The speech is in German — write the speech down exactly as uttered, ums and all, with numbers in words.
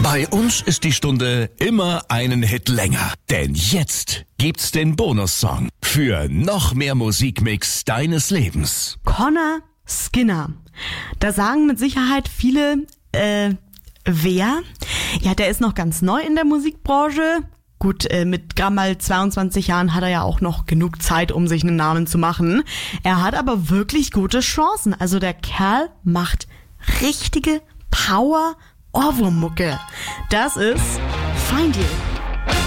Bei uns ist die Stunde immer einen Hit länger. Denn jetzt gibt's den Bonussong für noch mehr Musikmix deines Lebens. Conor Skinner. Da sagen mit Sicherheit viele, äh, wer? Ja, der ist noch ganz neu in der Musikbranche. Gut, äh, mit gerade mal zweiundzwanzig Jahren hat er ja auch noch genug Zeit, um sich einen Namen zu machen. Er hat aber wirklich gute Chancen. Also der Kerl macht richtige Power-Ohrwurm-Mucke. Das ist Find You.